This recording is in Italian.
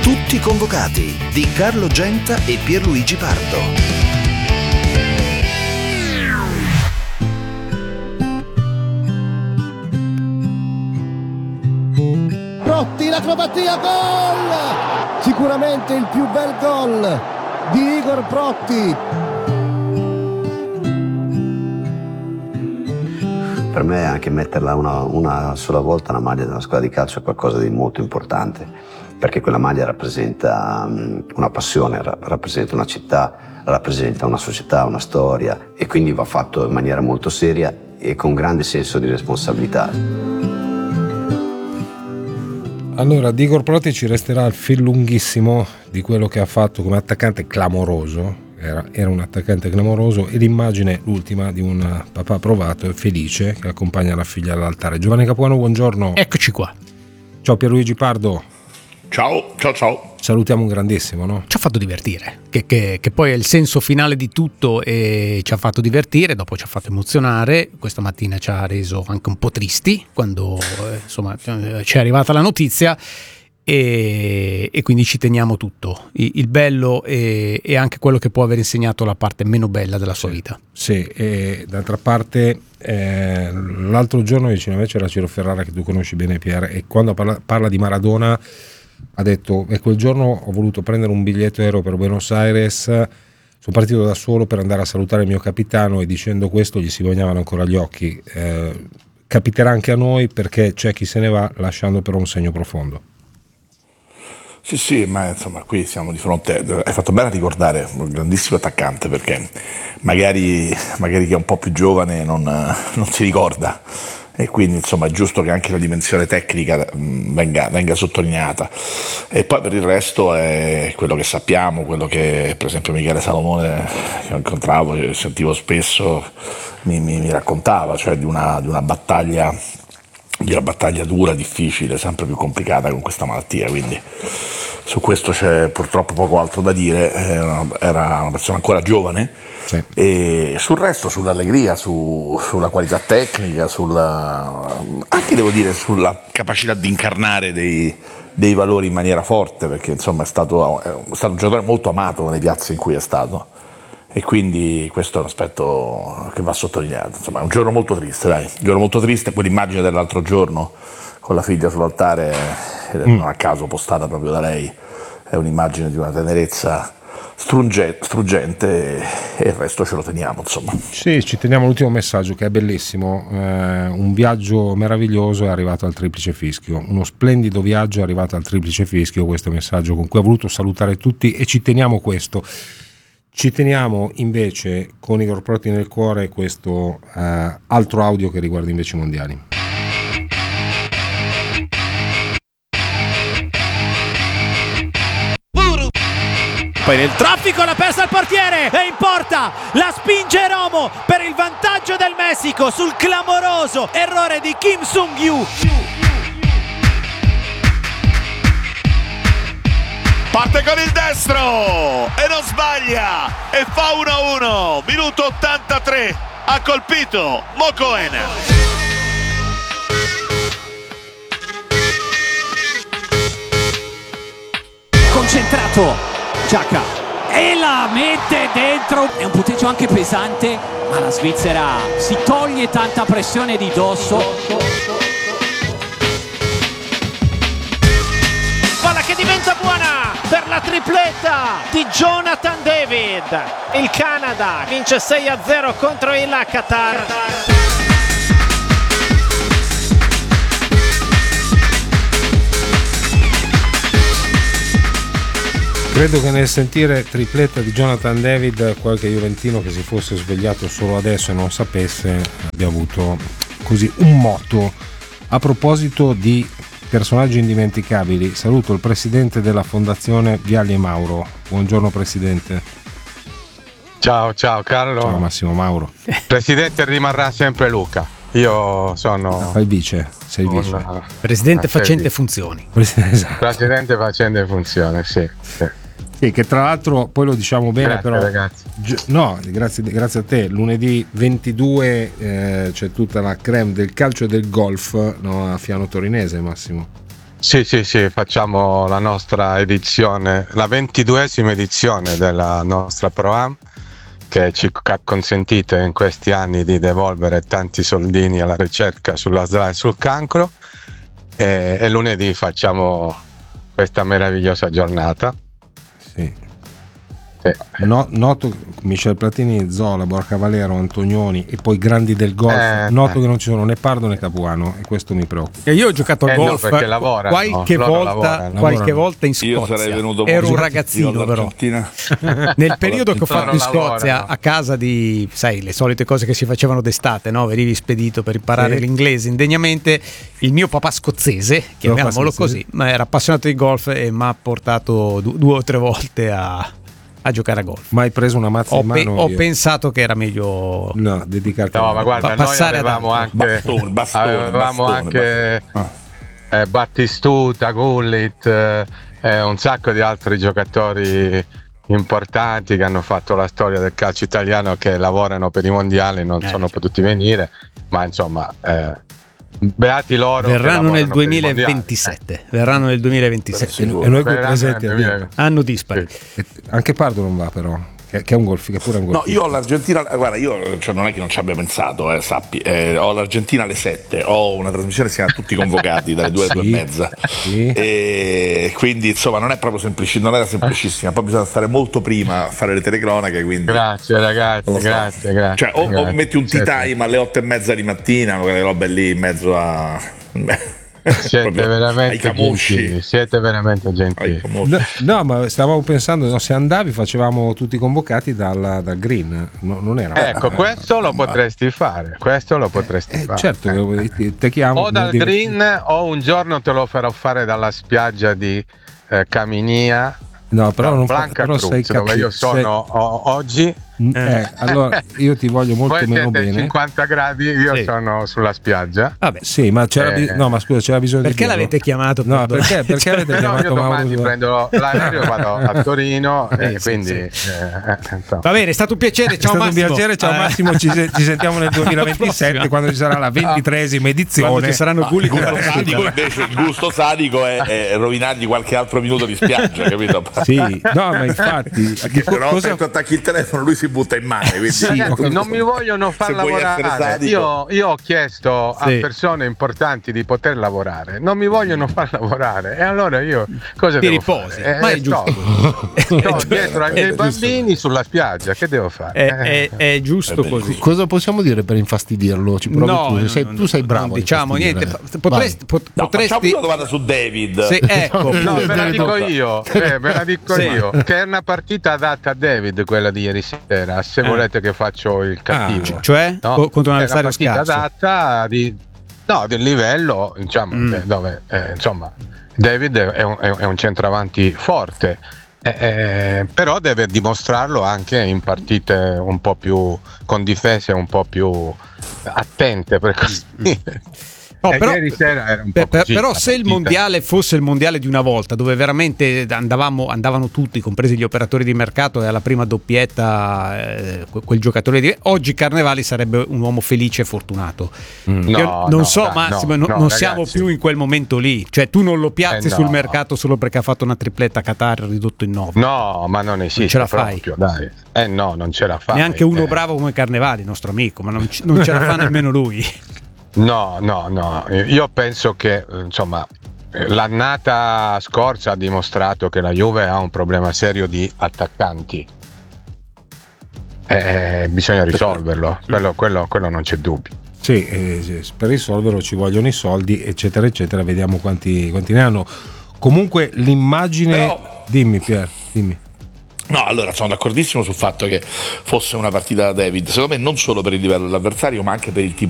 Tutti convocati di Carlo Genta e Pierluigi Pardo. Protti, l'acrobatia, gol! Sicuramente il più bel gol di Igor Protti. Per me anche metterla una sola volta una maglia della squadra di calcio è qualcosa di molto importante, perché quella maglia rappresenta una passione, rappresenta una città, rappresenta una società, una storia, e quindi va fatto in maniera molto seria e con grande senso di responsabilità. Allora, di Igor Protti ci resterà il fil lunghissimo di quello che ha fatto come attaccante clamoroso. Era un attaccante clamoroso, e l'immagine, l'ultima, di un papà provato e felice che accompagna la figlia all'altare. Giovanni Capuano, buongiorno. Eccoci qua. Ciao Pierluigi Pardo. Ciao. Salutiamo un grandissimo, no? Ci ha fatto divertire, che poi è il senso finale di tutto, e ci ha fatto divertire, dopo ci ha fatto emozionare. Questa mattina ci ha reso anche un po' tristi quando insomma ci è arrivata la notizia, e quindi ci teniamo tutto, il bello e anche quello che può aver insegnato la parte meno bella della sua vita. Sì, e d'altra parte l'altro giorno vicino a me c'era Ciro Ferrara, che tu conosci bene, Pier, e quando parla di Maradona ha detto: e quel giorno ho voluto prendere un biglietto aereo per Buenos Aires, sono partito da solo per andare a salutare il mio capitano, e dicendo questo gli si bagnavano ancora gli occhi. Capiterà anche a noi, perché c'è chi se ne va lasciando però un segno profondo. Sì, ma insomma qui siamo di fronte, hai fatto bene a ricordare un grandissimo attaccante, perché magari chi è un po' più giovane non si ricorda, e quindi insomma è giusto che anche la dimensione tecnica venga sottolineata. E poi per il resto è quello che sappiamo, quello che per esempio Michele Salomone, che ho incontravo, che sentivo spesso, mi raccontava, cioè di una battaglia dura, difficile, sempre più complicata con questa malattia. Quindi su questo c'è purtroppo poco altro da dire. Era una persona ancora giovane, sì. E sul resto, sull'allegria, sulla qualità tecnica, anche devo dire sulla capacità di incarnare dei valori in maniera forte, perché insomma è stato un giocatore molto amato nelle piazze in cui è stato, e quindi questo è un aspetto che va sottolineato. Insomma è un giorno molto triste, quell'immagine dell'altro giorno con la figlia sull'altare, non a caso postata proprio da lei, è un'immagine di una tenerezza struggente, e il resto ce lo teniamo, insomma. Sì, ci teniamo l'ultimo messaggio, che è bellissimo. Un viaggio meraviglioso è arrivato al Triplice Fischio, uno splendido viaggio è arrivato al Triplice Fischio. Questo è il messaggio con cui ha voluto salutare tutti, e ci teniamo questo. Ci teniamo invece, con Igor Protti nel cuore, questo altro audio che riguarda invece i mondiali. Poi nel traffico l'ha persa il portiere, e in porta la spinge Romo per il vantaggio del Messico sul clamoroso errore di Kim Sung-yu. Parte con il destro e non sbaglia, e fa 1-1, minuto 83, ha colpito Mokoen. Concentrato Giacca, e la mette dentro. È un punteggio anche pesante, ma la Svizzera si toglie tanta pressione di dosso. Palla che diventa buona per la tripletta di Jonathan David. Il Canada vince 6-0 contro il Qatar. Credo che nel sentire tripletta di Jonathan David, qualche juventino che si fosse svegliato solo adesso e non sapesse abbia avuto così un motto. A proposito di personaggi indimenticabili, saluto il presidente della fondazione Vialli e Mauro. Buongiorno presidente. Ciao Carlo. Ciao Massimo Mauro. Presidente rimarrà sempre Luca. Io sono... Fai vice, sei vice. Presidente facente funzioni. Esatto. Presidente facente funzioni, sì. Sì, che tra l'altro poi lo diciamo bene, grazie, però ragazzi. No, grazie a te. Lunedì 22 c'è tutta la crème del calcio e del golf, no, a Fiano Torinese, Massimo. Sì, facciamo la nostra edizione, la 22esima edizione della nostra Pro-Am, che ci ha consentito in questi anni di devolvere tanti soldini alla ricerca sulla SLA e sul cancro, e lunedì facciamo questa meravigliosa giornata. Sì. Noto Michel Platini, Zola, Borca Valero, Antonioni e poi grandi del golf. Noto che non ci sono né Pardo né Capuano, e questo mi preoccupa. E io ho giocato al golf qualche volta in Scozia. Io sarei venuto, ero un ragazzino, però nel periodo che ho fatto in Scozia, a casa di, sai, le solite cose che si facevano d'estate, no? Venivi spedito per imparare l'inglese indegnamente. Il mio papà scozzese, chiamiamolo così, ma era appassionato di golf e mi ha portato 2 o 3 volte a giocare a golf. Ma hai preso una mazza in mano? Ho pensato che era meglio dedicarti ma guarda, noi avevamo anche Battistuta, Gullit, un sacco di altri giocatori importanti che hanno fatto la storia del calcio italiano, che lavorano per i mondiali, non sono potuti venire, ma insomma beati loro. Verranno nel 2027. Verranno nel 2027 e noi qui presenti anno dispari. Anche Pardo non va, però, che è un golf, che pure è un golf. No, io ho l'Argentina, guarda, io non è che non ci abbia pensato, sappi, ho l'Argentina alle 7, ho una trasmissione che si chiama Tutti convocati dalle 2 alle 2:30, e quindi insomma non è proprio non era semplicissima, poi bisogna stare molto prima a fare le telecronache, quindi grazie ragazzi, grazie. Cioè o metti un tea time alle 8:30 di mattina, quelle robe lì in mezzo a siete veramente gentili. No, ma stavamo pensando, se andavi facevamo tutti convocati dal green, non era. Ecco, questo lo potresti fare. Certo, te chiamo o dal green, o un giorno te lo farò fare dalla spiaggia di Caminia. No, però non Blanca Cruz, dove io sono oggi. Allora io ti voglio molto voi meno siete bene. 50 gradi, io sono sulla spiaggia. Vabbè. Sì, ma no, ma scusa, c'era bisogno perché di l'avete chiamato? No, perché avete chiamato io domani prendo l'aereo, vado a Torino, quindi va bene, è stato un piacere, ciao Massimo. Massimo, ci sentiamo nel 2027 quando ci sarà la 23esima edizione. Quando ci saranno il gusto sadico è rovinargli qualche altro minuto di spiaggia, capito? Sì, no, ma infatti però se tu attacchi il telefono lui si butta in mare, quindi ragazzi, non mi vogliono far lavorare. Io ho chiesto a persone importanti di poter lavorare, non mi vogliono far lavorare, e allora io cosa ti devo riposi fare? ma è giusto. Sto dietro ai miei bambini sulla spiaggia, che devo fare? È giusto così. Cosa possiamo dire per infastidirlo? Ci provi tu sei bravo, diciamo niente. Potresti facciamo una domanda su David. Ecco, no, ve la dico io, io, che è una partita adatta a David, quella di ieri sera, se volete che faccio il cattivo. Cioè? No? Contro un avversario scarso? È una partita adatta del livello, diciamo, dove insomma David è un centravanti forte, però deve dimostrarlo anche in partite un po' più con difese un po' più attente, per così dire. No, però, ieri sera era un po' così, però se il mondiale fosse il mondiale di una volta, dove veramente andavano tutti, compresi gli operatori di mercato, e alla prima doppietta quel giocatore oggi Carnevali sarebbe un uomo felice e fortunato. Non siamo più in quel momento lì, cioè tu non lo piazzi sul mercato solo perché ha fatto una tripletta Qatar ridotto in 9. No, ma non esiste, non ce la fai proprio, dai. No, non ce la fai neanche uno bravo come Carnevali, nostro amico, ma non ce la fa nemmeno lui. No, io penso che insomma l'annata scorsa ha dimostrato che la Juve ha un problema serio di attaccanti, bisogna risolverlo, quello non c'è dubbio. Sì, per risolverlo ci vogliono i soldi, eccetera eccetera, vediamo quanti ne hanno. Comunque l'immagine, dimmi Pier, dimmi. No, allora sono d'accordissimo sul fatto che fosse una partita da David, secondo me non solo per il livello dell'avversario ma anche per il tipo